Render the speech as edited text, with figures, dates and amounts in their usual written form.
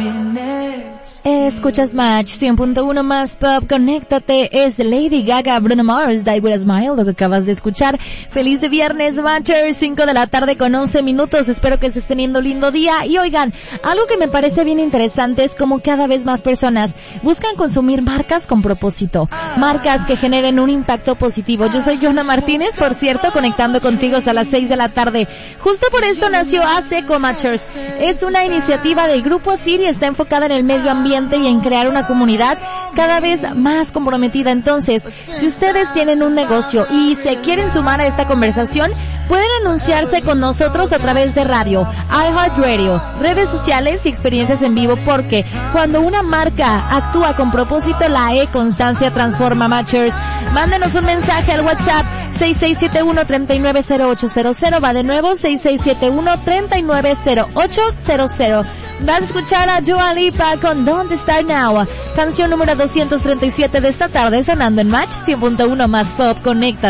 Escuchas Match 100.1 más pop, conéctate, es Lady Gaga, Bruno Mars, Die With A Smile, lo que acabas de escuchar. Feliz de viernes, Matchers, 5 de la tarde con 11 minutos, espero que estés teniendo lindo día. Y oigan, algo que me parece bien interesante es como cada vez más personas buscan consumir marcas con propósito, marcas que generen un impacto positivo. Yo soy Johanna Martínez, por cierto, conectando contigo hasta las 6 de la tarde. Justo por esto nació ASECO, Matchers. Es una iniciativa del Grupo Asir y está enfocada en el medio ambiente y en crear una comunidad cada vez más comprometida. Entonces, si ustedes tienen un negocio y se quieren sumar a esta conversación, pueden anunciarse con nosotros a través de radio, iHeartRadio, redes sociales y experiencias en vivo, porque cuando una marca actúa con propósito, la constancia transforma. Matchers, mándenos un mensaje al WhatsApp 6671-390800, va de nuevo 6671-390800. Vas a escuchar a Dua Lipa con Don't Start Now, canción número 237 de esta tarde, sonando en Match 100.1 más pop. Conecta.